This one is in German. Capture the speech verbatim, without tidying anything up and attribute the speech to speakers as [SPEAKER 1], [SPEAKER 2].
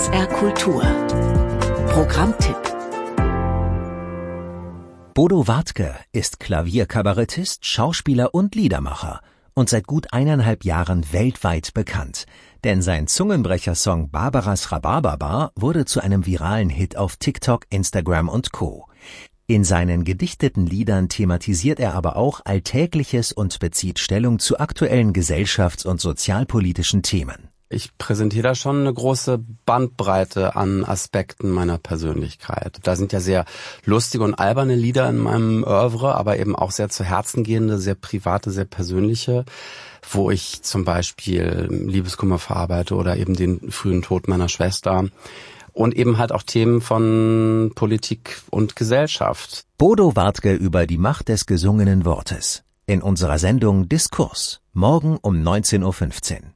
[SPEAKER 1] S R Kultur. Programmtipp.
[SPEAKER 2] Bodo Wartke ist Klavierkabarettist, Schauspieler und Liedermacher und seit gut eineinhalb Jahren weltweit bekannt. Denn sein Zungenbrecher-Song Barbaras Rhabarberbar wurde zu einem viralen Hit auf TikTok, Instagram und Co. In seinen gedichteten Liedern thematisiert er aber auch Alltägliches und bezieht Stellung zu aktuellen gesellschafts- und sozialpolitischen Themen.
[SPEAKER 3] Ich präsentiere da schon eine große Bandbreite an Aspekten meiner Persönlichkeit. Da sind ja sehr lustige und alberne Lieder in meinem Oeuvre, aber eben auch sehr zu Herzen gehende, sehr private, sehr persönliche, wo ich zum Beispiel Liebeskummer verarbeite oder eben den frühen Tod meiner Schwester. Und eben halt auch Themen von Politik und Gesellschaft.
[SPEAKER 2] Bodo Wartke über die Macht des gesungenen Wortes. In unserer Sendung Diskurs. Morgen um neunzehn Uhr fünfzehn.